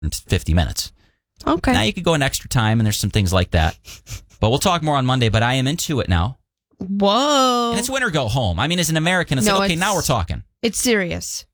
50 minutes. Okay. Now you could go an extra time, and there's some things like that. But we'll talk more on Monday, but I am into it now. Whoa. And it's win or go home. I mean, as an American, it's like, okay, now we're talking. It's serious.